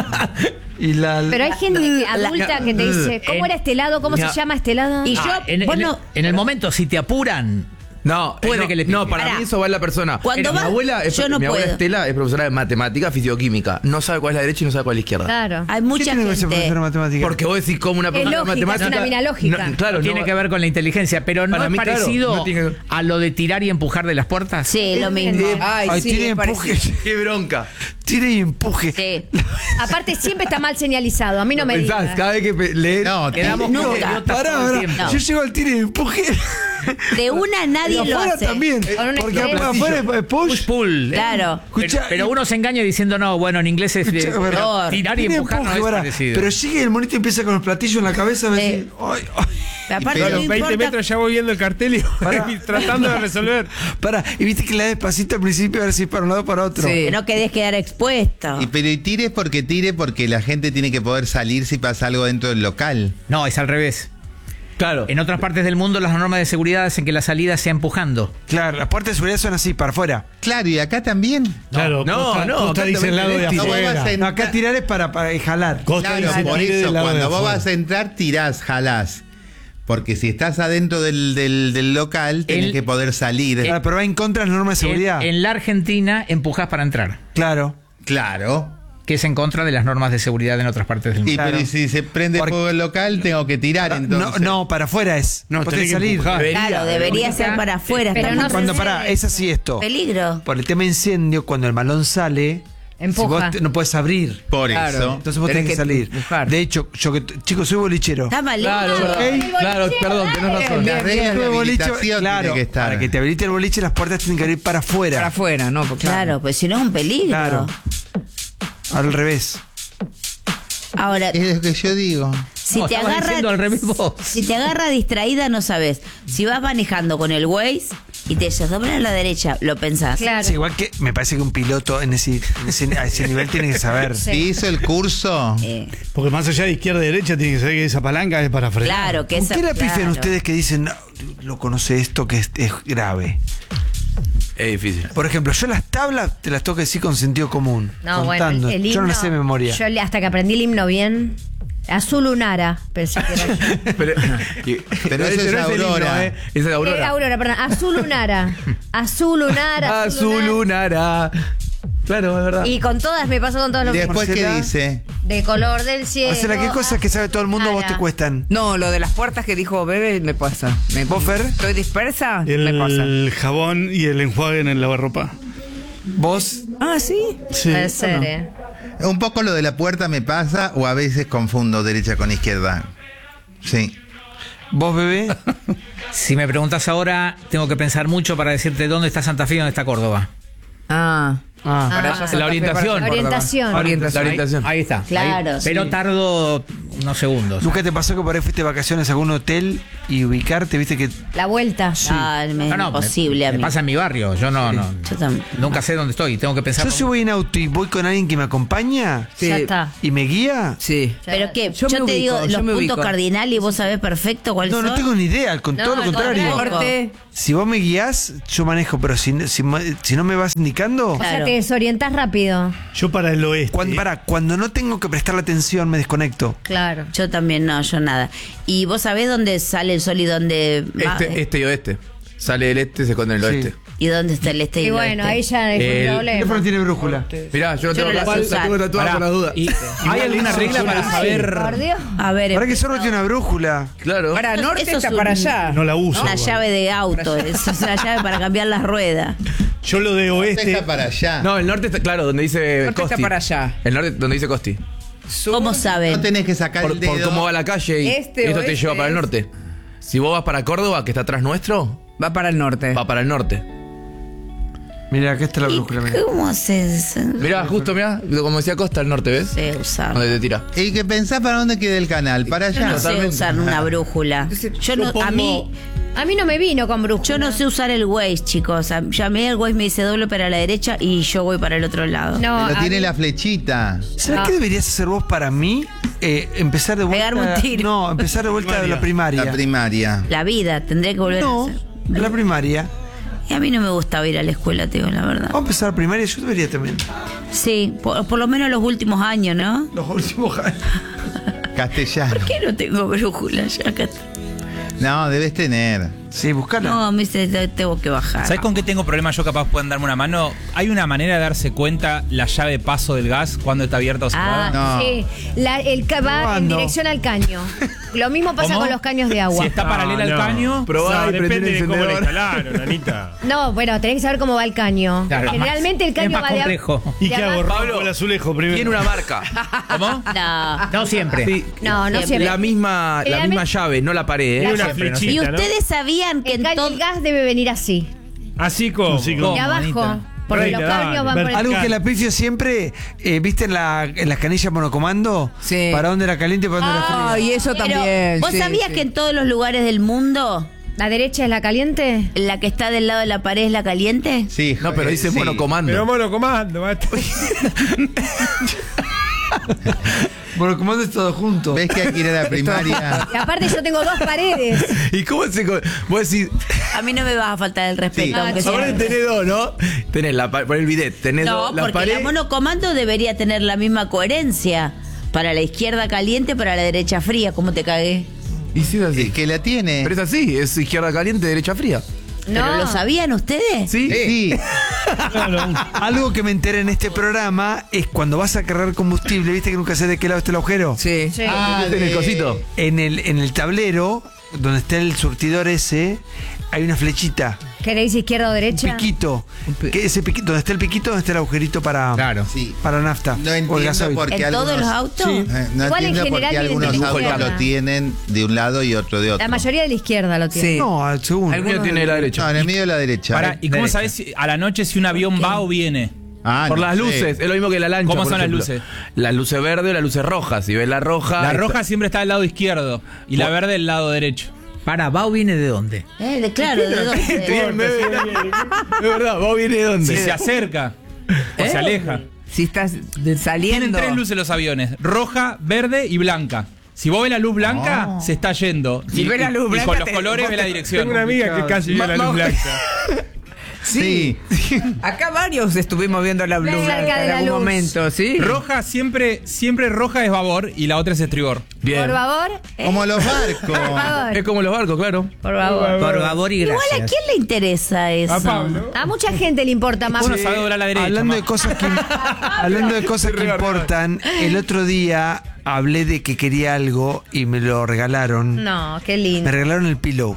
Y la. Pero hay gente que- adulta que te dice, ¿cómo En- era este lado? ¿Cómo No. se llama este lado? Y yo, Ah, en, en- bueno, en el momento, si te apuran, No, Puede no, que le pique. no, para Pará. mí eso va en la persona. Cuando mi va- abuela, es, yo no mi abuela puedo. Estela es profesora de matemática, fisioquímica. No sabe cuál es la derecha y no sabe cuál es la izquierda. Claro. hay ¿Qué mucha tiene que ver ese gente. profesor de matemáticas? Porque vos decís como una Es profesora de lógica, es matemática. una mina lógica. No, claro, tiene no- que ver con la inteligencia, pero no Para es mí, claro, parecido no tiene que ver. a lo de tirar y empujar de las puertas. Sí, lo mismo. Ay, Ay, sí, tire y es empuje. Qué bronca. Tire y empuje. Sí. Aparte siempre está mal señalizado, a mí no me Pensás, digas. cada vez que pe- lees. No, Quedamos te- como Nunca. idiotas Pará, todo el pará. tiempo. Yo llego al tire y empuje. De una nadie Y lo afuera hace. también. Con un Porque extremo. afuera es push. Push pull. Claro. Pero, Escuchá, pero uno se engaña diciendo, no, bueno, en inglés es Escuchá, eh, pará. pero tirar y Tire empujar no empuje, es pará. parecido. Pero sigue el monito y empieza con los platillos en la cabeza. Va a Sí. decir, ay, ay. Aparte, Pero no A los veinte importa- metros ya voy viendo el cartel y, y tratando de resolver. Pará, y viste que la despacito al principio a ver si para un lado o para otro. Sí. que no quedes quedar expuesto. Y pero y tire porque tire porque la gente tiene que poder salir si pasa algo dentro del local. No, es al revés. Claro. En otras partes del mundo las normas de seguridad hacen que la salida sea empujando. Claro, las puertas de seguridad son así, para afuera. Claro, y acá también. Claro, no, Costa, no, Costa acá dice el también lado de tenés No, vos afuera. vas a No, acá tirar es para, para jalar. Costa Claro, dice por tire eso, del lado de cuando vos afuera. vas a entrar, tirás, jalás. Porque si estás adentro del, del, del local, tenés El- que poder salir. Ah, pero va en contra de las normas de seguridad. En, en la Argentina empujas para entrar, Claro. Claro. que es en contra de las normas de seguridad en otras partes del mundo. Y Claro. pero y si se prende Porque- fuego el local, tengo que tirar No, entonces. no, para afuera es. No, Vos tenés tenés que salir. empujar. Claro, debería ser para afuera. Pero estamos no se Cuando puede. pará, es así esto. Peligro. Por el tema incendio, cuando el malón sale, Empuja. si vos te- no puedes abrir. Por Claro. eso. Entonces vos Tenés tenés que que salir. empujar. De hecho, yo que chicos, soy bolichero. Está mal. Claro, claro, perdón, tenés razón. Las reglas de Soy bolicho, habilitación claro, tiene que estar. para que te habilite el boliche, las puertas tienen que abrir para afuera. Para afuera, ¿no? Porque, Claro, pues si no es un peligro. Claro. Al revés. Ahora, Es lo que yo digo. si No, te estabas agarra, diciendo al revés vos. si te agarra distraída, no sabes. Si vas manejando con el Waze y te dices dobla a la derecha, lo pensás. Claro. Sí, igual que me parece que un piloto en ese, en ese, a ese nivel tiene que saber. Si hizo el curso, Eh, Porque más allá de izquierda y derecha tiene que saber que esa palanca es para frenar. claro, que ¿Con esa- qué la pifian claro. ustedes que dicen, no, lo conoce esto que es, es grave? Es difícil. Por ejemplo, yo las tablas te las tengo que decir con sentido común. No, contando. bueno, el, el Yo no himno, las sé de memoria. Yo le- hasta que aprendí el himno bien. Azul Lunara, pensé que era yo. Pero, y- Pero eso ese es no el Aurora. himno, ¿eh? Esa es Eh, Aurora. Aurora, perdón. Azul Lunara. Azul Lunara. Azul lunara. Claro, es verdad. Y con todas, me pasó con todas los después ¿qué Marcela. dice? De color del cielo. Marcela, ¿qué cosas que sabe todo el mundo a vos te cuestan? No, lo de las puertas que dijo Bebe me pasa. Me, ¿Vos, Fer? ¿Estoy dispersa? Me pasa. El jabón y el enjuague en el lavarropa. ¿Vos? Ah, sí. Sí. Puede ser, ¿o no? eh. Un poco lo de la puerta me pasa o a veces confundo derecha con izquierda. Sí. ¿Vos, bebé? Si me preguntas ahora, tengo que pensar mucho para decirte dónde está Santa Fe y dónde está Córdoba. Ah. Ah, Para allá la Santa Fe, orientación. para Orientación. La orientación. Ahí, ahí está. Claro, Ahí. Pero sí. tardo unos segundos. ¿Nunca te pasó que por ahí fuiste de vacaciones a algún hotel y ubicarte, viste que La vuelta. Ah, me- No, no, imposible me, a mí. me pasa en mi barrio. Yo no, no. Yo también. Nunca sé dónde estoy. Tengo que pensar. yo si voy en auto y voy con alguien que me acompaña Ya está. y me guía? Sí. ¿Pero qué? Yo Yo, me te ubico, digo yo los me puntos ubico. cardinales y vos sabés perfecto cuáles No, son. no tengo ni idea, con No, todo lo al contrario. contrario. Norte. Si vos me guías, yo manejo, pero si, si, si no me vas indicando, O sea, Claro. te desorientás rápido. Yo para el oeste. cuando, para, cuando no tengo que prestarle atención me desconecto. Claro. Yo también no, yo nada. ¿Y vos sabés dónde sale el sol y dónde va? Este, este y oeste. Sale del este, se esconde en el Sí. oeste. ¿Y dónde está el este y Y el bueno, oeste? ahí ya es El un El problema. teléfono tiene brújula. Mirá, yo lo Yo tengo, no la la, sé la usar. tengo tatuada Pará, por las dudas. y- ¿Hay alguna regla para saber? Por Dios. A ver, Ahora que solo tiene una brújula. Claro. Para norte Eso está es un- para allá. No la uso. una igual. llave de auto, es una llave para cambiar las ruedas. Yo lo de oeste. Está para allá. No, el norte está, claro, donde dice Norte Costi. está para allá. El norte donde dice Costi. ¿Cómo No saben? tenés que sacar Por, el dedo. por cómo va la calle y Este, esto te oeste lleva para el es- norte. Si vos vas para Córdoba, que está atrás nuestro, Va para el norte. va para el norte. Mira, acá está la ¿Y brújula. Mira. ¿Cómo haces? Mirá, justo, mirá, como decía Costa, el norte, ¿ves? Sé usar. Donde te tira. ¿Y que pensás para dónde queda el canal? Para Yo allá. no sé Totalmente. usar una brújula. Yo no, a mí, A mí no me vino con brújula. yo no sé usar el Waze, chicos. A, yo a mí el Waze me dice doble para la derecha y yo voy para el otro lado. No, Pero a tiene mí- la flechita. ¿Sabes No. qué deberías hacer vos para mí? Eh, empezar de vuelta. Pegarme un tiro. No, empezar de vuelta de la primaria. La primaria. La vida, tendría que volver No, a hacer. la primaria. Y a mí no me gustaba ir a la escuela, te digo la verdad. Vamos a empezar la primaria, yo debería también. Sí, por, por lo menos los últimos años, ¿no? Los últimos años. Castellano. ¿Por qué no tengo brújula ya acá? No, debes tener. Sí, buscala. No, me dice, te- tengo que bajar. ¿Sabes con qué tengo problemas? Yo capaz pueden darme una mano. Hay una manera de darse cuenta la llave de paso del gas cuando está abierta o cerrada. Ah, No. sí. La- el ca- va en ¿Cuándo? dirección al caño. Lo mismo pasa ¿Cómo? con los caños de agua. Si está paralela al caño, Probá No, y prendé depende el de cómo la encendedor. instalaron, nanita. No, bueno, tenés que saber cómo va el caño. Claro, Generalmente el es caño más va de complejo. ¿Y de qué hago? abajo- Rompo el azulejo primero. Tiene una marca. ¿cómo? No. No siempre. Sí. No, no siempre. La misma, la Generalmente- misma llave, no la pared, ¿eh? Tiene una siempre, ¿Y flechita, ¿no? ustedes sabían que El, en caño, todo... el gas debe venir así. Así como. Así como- De abajo. manita. Porque Reina, los caños dale. van por el Algo que la pifio siempre, eh, ¿viste en, la, en las canillas monocomando? Sí. ¿Para dónde era caliente y para dónde era frío? Ay, eso Pero, también. ¿vos sí, sabías sí. que en todos los lugares del mundo ¿La derecha es la caliente? la que está del lado de la pared es la caliente? Sí, No, pero dice sí. monocomando. Pero monocomando, maestro. Monocomando es todo junto. ¿Ves que hay que ir a la primaria? Y aparte yo tengo dos paredes. ¿Y cómo se.? co- Vos decís. A mí no me vas a faltar el respeto. Sí. aunque sea- Ahora tenés dos, ¿no? Tenés la pa- por el bidet, tenés No, dos, la porque pared. la monocomando debería tener la misma coherencia. Para la izquierda caliente, para la derecha fría. ¿Cómo te cagué? Y sí, es Sí, así. que la tiene. Pero es así, es izquierda caliente, derecha fría. ¿Pero No. lo sabían ustedes? ¿Sí? Sí. Algo que me enteré en este programa es cuando vas a cargar combustible, ¿viste que nunca sé de qué lado está el agujero? Sí. Sí. Ah, En el de- cosito. En el, en el tablero, donde está el surtidor ese, hay una flechita, ¿Queréis izquierda o un derecha? piquito. Que ese piquito, donde está el piquito, donde está el agujerito para, Claro. Sí. para nafta. No o el entiendo gasoil. por qué ¿En algunos... todos los autos? Sí. Eh, No Igual en entiendo por general qué vienen algunos de la autos izquierda. lo tienen de un lado y otro de otro. La mayoría de la izquierda lo tiene. Sí. No, al segundo. El mío tiene la derecha. No, en el medio de la derecha. Pará, ¿y cómo Derecha. sabes si- a la noche si un avión va o viene? Ah, Por no las sé. luces, es lo mismo que la lancha. ¿Cómo por son las ejemplo. luces? Las luces verdes o las luces rojas. Si ves la roja. La está- roja siempre está del lado izquierdo y la verde del lado derecho. Para, ¿va o viene de dónde? Eh, de, claro, ¿de dónde? Bien, bebé. Es verdad, vos viene de dónde. Si se acerca o se aleja. Si estás de- Tienen saliendo. tres luces los aviones: roja, verde y blanca. Si vos ves la luz blanca, se está yendo. Si y, ves la luz y blanca, con los te- colores vos ve la te- dirección. Tengo una amiga que casi vio la luz blanca. Sí. Acá varios estuvimos viendo la blue Cerca blanca de en la algún luz. momento, ¿sí? Roja siempre, siempre roja es babor y la otra es estribor. Bien. Por favor. eh, Como los Por barcos. favor. Es como los barcos, claro. Por favor. Por favor y Igual, ¿a gracias. quién le interesa eso? A Pablo. A mucha gente le importa más. Uno sabe doblar a la derecha. Hablando ma. de cosas que, hablando de cosas que importan, el otro día hablé de que quería algo y me lo regalaron. No, qué lindo. Me regalaron el pillow.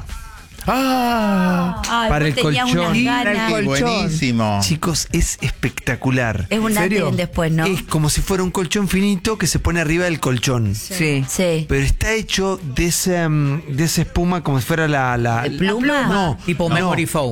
Ah. Ay, Para vos el tenías colchón. unas Para el ganas. Qué colchón. buenísimo. Chicos, es espectacular. Es un antes y un después, ¿no? Es como si fuera un colchón finito que se pone arriba del colchón. Sí. Sí. Pero está hecho de ese, mm, de esa espuma como si fuera la... la ¿De pluma? No. Tipo no. memory foam.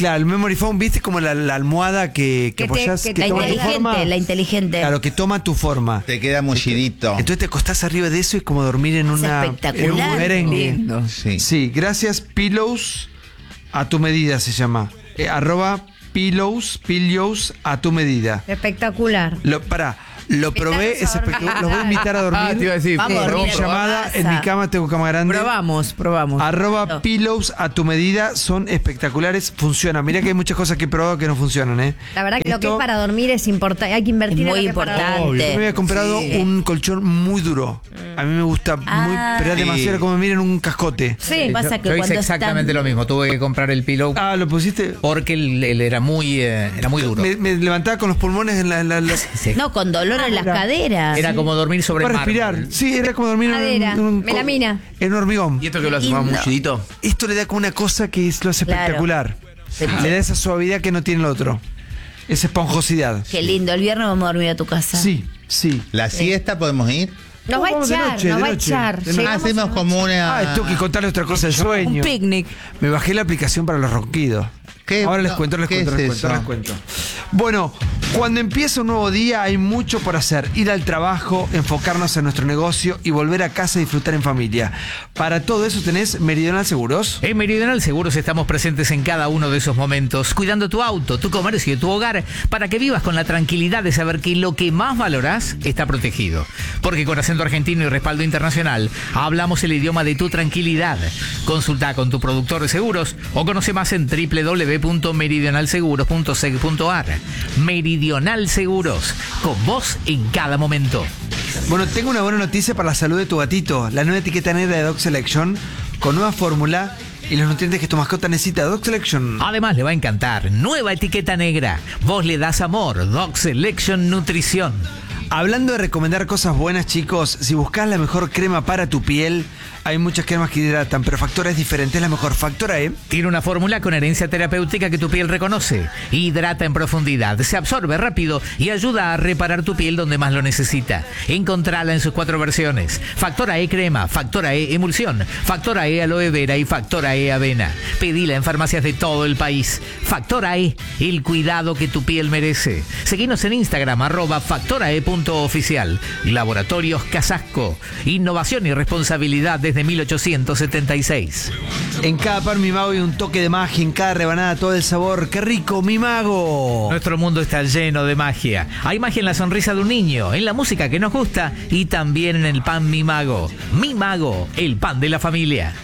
Claro, el memory foam, ¿viste? Como la, la almohada que, que, Que te- apoyás, que que te- La toma tu forma. inteligente, la inteligente. Claro, que toma tu forma. Te queda mullidito. Entonces te acostás arriba de eso y es como dormir en Es una espectacular. en un merengue. Lindo. Sí. Sí, gracias Pillows a tu medida se llama. Eh, arroba Pillows, Pillows a tu medida. Espectacular. Lo, pará, lo probé, es Empezamos a espectacular. Los voy a invitar a dormir. Ah, te iba a decir, Vamos a Por dormir en tu llamada, casa. en mi cama tengo cama grande. Probamos, probamos. Arroba Pillows a tu medida, son espectaculares, funcionan. Mirá que hay muchas cosas que he probado que no funcionan, ¿eh? La verdad que lo que Esto- es para dormir es importante. Hay que invertir Es en muy lo que es para importante. dormir. Yo me había comprado Sí. un colchón muy duro. A mí me gusta Ah. muy, pero es Sí. demasiado como miren un cascote. Sí. Pasa yo que yo hice cuando exactamente están- lo mismo. Tuve que comprar el pillow Ah, ¿lo pusiste? porque él, él era muy eh, era muy duro. Me, me levantaba con los pulmones en la... en la- en la- Sí. No, con dolor en las caderas. Era como dormir sobre para mármol. respirar. Sí, era como dormir en Madera, un, en un- melamina. En un hormigón. ¿Y esto que lo hace más Lindo. mullidito? Esto le da como una cosa que es- lo hace Claro. espectacular. Sí. Le da esa suavidad que no tiene el otro. Esa esponjosidad. Qué lindo, el viernes vamos a dormir a tu casa. Sí, sí. ¿La siesta podemos ir? Nos va a Vamos de echar, noche, nos de va a noche. echar. De noche. Llegamos Hacemos a- como una... Ah, tengo que contarles otra cosa del sueño. Un picnic. Me bajé la aplicación para los ronquidos. ¿Qué? Ahora les No, cuento, les ¿qué cuento, es les cuento, eso? les cuento. Bueno, cuando empieza un nuevo día hay mucho por hacer. Ir al trabajo, enfocarnos en nuestro negocio y volver a casa y disfrutar en familia. Para todo eso tenés Meridional Seguros. En Meridional Seguros estamos presentes en cada uno de esos momentos, cuidando tu auto, tu comercio y tu hogar, para que vivas con la tranquilidad de saber que lo que más valorás está protegido. Porque con acento argentino y respaldo internacional, hablamos el idioma de tu tranquilidad. Consulta con tu productor de seguros o conoce más en doble u doble u doble u punto meridional seguros punto seg punto ar. Meridional Seguros, con vos en cada momento. Bueno, tengo una buena noticia para la salud de tu gatito. La nueva etiqueta negra de Dog Selection, con nueva fórmula y los nutrientes que tu mascota necesita. Dog Selection. Además le va a encantar, nueva etiqueta negra. Vos le das amor, Dog Selection Nutrición. Hablando de recomendar cosas buenas, chicos, si buscas la mejor crema para tu piel, hay muchas cremas que hidratan, pero Factora es diferente, es la mejor. Factora E. Tiene una fórmula con herencia terapéutica que tu piel reconoce. Hidrata en profundidad, se absorbe rápido y ayuda a reparar tu piel donde más lo necesita. Encontrala en sus cuatro versiones. Factora E crema, Factora E emulsión, Factora E aloe vera y Factora E avena. Pedila en farmacias de todo el país. Factora E, el cuidado que tu piel merece. Seguinos en Instagram, arroba factorae.oficial. Laboratorios Casasco. Innovación y responsabilidad desde mil ochocientos setenta y seis. En cada pan Mi Mago hay un toque de magia, en cada rebanada todo el sabor. ¡Qué rico, Mi Mago! Nuestro mundo está lleno de magia. Hay magia en la sonrisa de un niño, en la música que nos gusta y también en el pan Mi Mago. Mi Mago, el pan de la familia.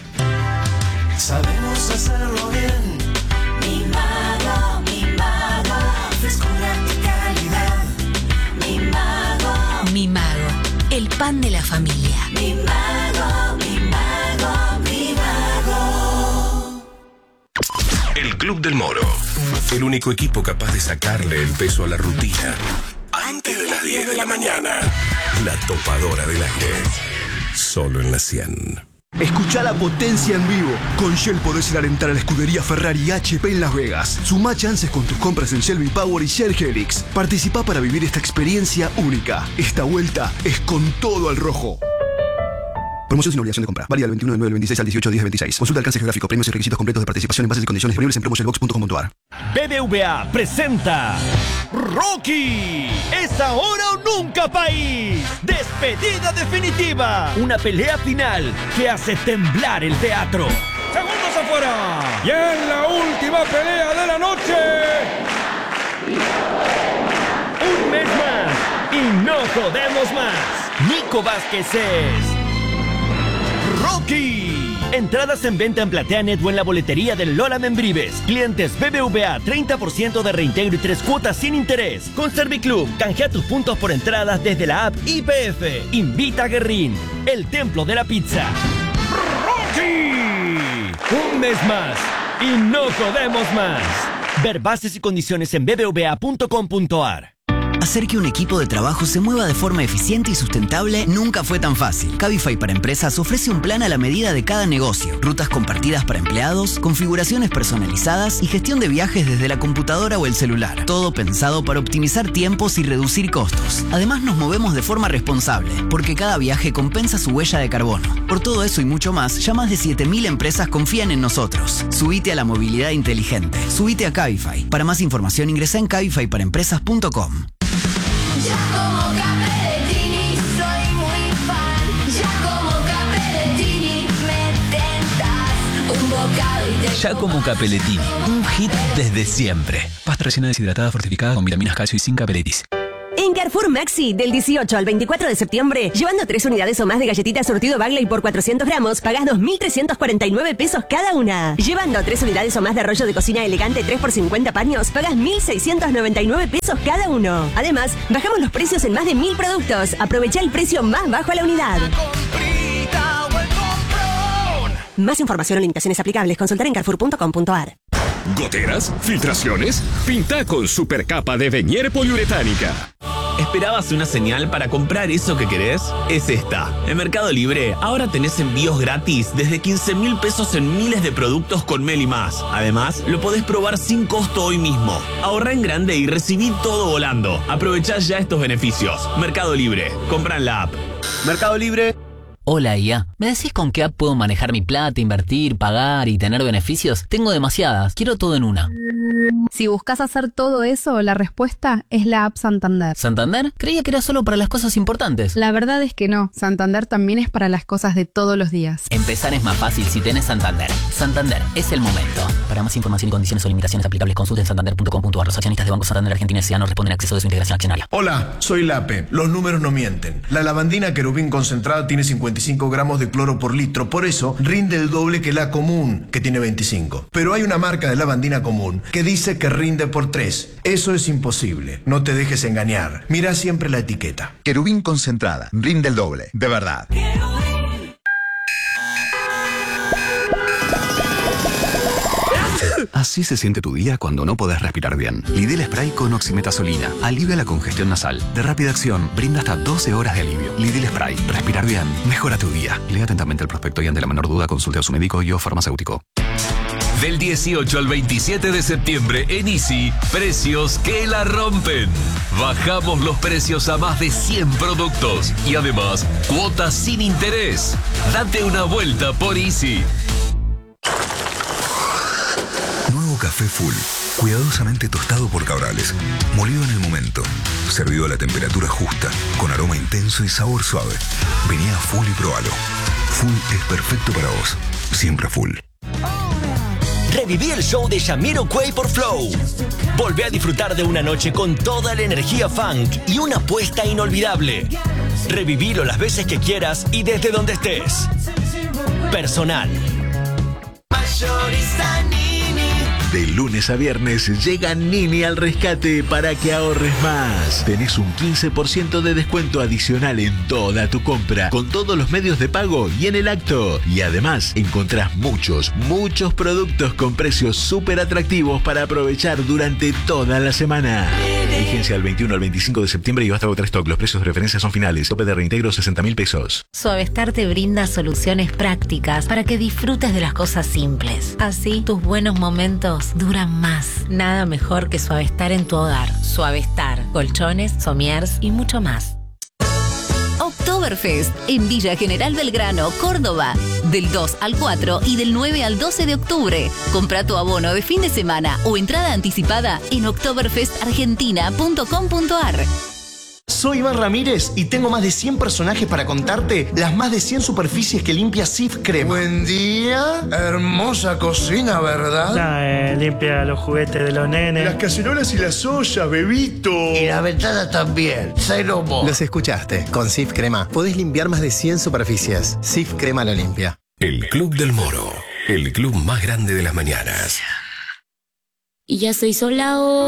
Sabemos hacerlo bien. Mi mago, mi mago, frescura y calidad. Mi mago, Mi Mago, el pan de la familia. mi mago, mi mago, mi mago. El Club del Moro. El único equipo capaz de sacarle el peso a la rutina. Antes de las diez de la mañana. La topadora del aire. Solo en la cien. Escucha la potencia en vivo. Con Shell podés ir a alentar a la escudería Ferrari H P en Las Vegas. Sumá chances con tus compras en Shell V-Power y Shell Helix. Participa para vivir esta experiencia única. Esta vuelta es con todo al rojo. Promoción sin obligación de compra. Válida del veintiuno de nueve del veintiséis al dieciocho de diez del veintiséis. Consulta alcance geográfico, premios y requisitos completos de participación en bases y condiciones disponibles en promotionbox punto com punto ar. B B V A presenta Rocky. Es ahora o nunca, país. Despedida definitiva. Una pelea final que hace temblar el teatro. Segundos afuera. Y en la última pelea de la noche. Un mes más y no jodemos más. Nico Vázquez es Rocky. Entradas en venta en PlateaNet o en la boletería del Lola Membrives. Clientes B B V A, treinta por ciento de reintegro y tres cuotas sin interés. Con Serviclub, canjea tus puntos por entradas desde la app I P F. Invita a Guerrín, el templo de la pizza. ¡Rocky! Un mes más y no jodemos más. Ver bases y condiciones en b b v a punto com punto ar. Hacer que un equipo de trabajo se mueva de forma eficiente y sustentable nunca fue tan fácil. Cabify para Empresas ofrece un plan a la medida de cada negocio, rutas compartidas para empleados, configuraciones personalizadas y gestión de viajes desde la computadora o el celular. Todo pensado para optimizar tiempos y reducir costos. Además, nos movemos de forma responsable, porque cada viaje compensa su huella de carbono. Por todo eso y mucho más, ya más de siete mil empresas confían en nosotros. Subite a la movilidad inteligente. Subite a Cabify. Para más información ingresa en cabify para empresas punto com. Ya como Capellettini soy muy fan. Ya como Capellettini me tentas un bocado y te Ya como Capellettini, un hit desde siempre. Pasta rellena deshidratada fortificada con vitaminas, calcio y sin capelletis. En Carrefour Maxi, del dieciocho al veinticuatro de septiembre, llevando tres unidades o más de galletitas surtido Bagley por cuatrocientos gramos, pagás dos mil trescientos cuarenta y nueve pesos cada una. Llevando tres unidades o más de rollo de cocina elegante tres por cincuenta paños, pagás mil seiscientos noventa y nueve pesos cada uno. Además, bajamos los precios en más de mil productos. Aprovecha el precio más bajo a la unidad. Más información o limitaciones aplicables, consultar en carrefour punto com punto a r. ¿Goteras? ¿Filtraciones? Pinta con supercapa de Venier poliuretánica. ¿Esperabas una señal para comprar eso que querés? Es esta. En Mercado Libre ahora tenés envíos gratis desde quince mil pesos en miles de productos con Meli Más. Además, lo podés probar sin costo hoy mismo. Ahorrá en grande y recibí todo volando. Aprovechá ya estos beneficios. Mercado Libre. Compra en la app. Mercado Libre. Hola I A, ¿me decís con qué app puedo manejar mi plata, invertir, pagar y tener beneficios? Tengo demasiadas, quiero todo en una. Si buscas hacer todo eso, la respuesta es la app Santander. ¿Santander? Creía que era solo para las cosas importantes. La verdad es que no, Santander también es para las cosas de todos los días. Empezar es más fácil si tenés Santander. Santander, es el momento. Para más información y condiciones o limitaciones aplicables, consulten santander punto com punto a r. Los accionistas de Banco Santander Argentina S A no responden a acceso de su integración accionaria. Hola, soy Lape. Los números no mienten. La lavandina Querubín concentrada tiene cincuenta y cinco gramos de cloro por litro, por eso rinde el doble que la común, que tiene veinticinco. Pero hay una marca de lavandina común que dice que rinde por tres. Eso es imposible. No te dejes engañar. Mira siempre la etiqueta. Querubín concentrada. Rinde el doble. De verdad. Así se siente tu día cuando no podés respirar bien. Lidl Spray con oximetazolina alivia la congestión nasal. De rápida acción, brinda hasta doce horas de alivio. Lidl Spray. Respirar bien. Mejora tu día. Lea atentamente el prospecto y ante la menor duda consulte a su médico y o farmacéutico. Del dieciocho al veintisiete de septiembre en Easy, precios que la rompen. Bajamos los precios a más de cien productos y además cuotas sin interés. Date una vuelta por Easy. Nuevo café Full, cuidadosamente tostado por Cabrales, molido en el momento, servido a la temperatura justa, con aroma intenso y sabor suave. Vení a Full y probalo. Full es perfecto para vos, siempre Full. Reviví el show de Jamiroquai por Flow. Volvé a disfrutar de una noche con toda la energía funk y una apuesta inolvidable. Revivilo las veces que quieras y desde donde estés. Personal. Mayorista Nini. De lunes a viernes llega Nini al rescate para que ahorres más. Tenés un quince por ciento de descuento adicional en toda tu compra, con todos los medios de pago y en el acto. Y además encontrás muchos, muchos productos con precios súper atractivos para aprovechar durante toda la semana. Vigencia del veintiuno al veinticinco de septiembre y basta agotar stock. Los precios de referencia son finales. Tope de reintegro sesenta mil pesos. Suavestar te brinda soluciones prácticas para que disfrutes de las cosas simples. Así, tus buenos momentos duran más. Nada mejor que Suavestar en tu hogar. Suavestar, colchones, somiers y mucho más. Oktoberfest en Villa General Belgrano, Córdoba. Del dos al cuatro y del nueve al doce de octubre. Compra tu abono de fin de semana o entrada anticipada en oktoberfest argentina punto com punto a r. Soy Iván Ramírez y tengo más de cien personajes para contarte las más de cien superficies que limpia Sif Crema. Buen día. Hermosa cocina, ¿verdad? Nah, eh, limpia los juguetes de los nenes. Las cacerolas y las ollas, bebito. Y la ventana también. Cero mo. Los escuchaste. Con Sif Crema podés limpiar más de cien superficies. Sif Crema lo limpia. El Club del Moro, el club más grande de las mañanas. Y ya se hizo la hora.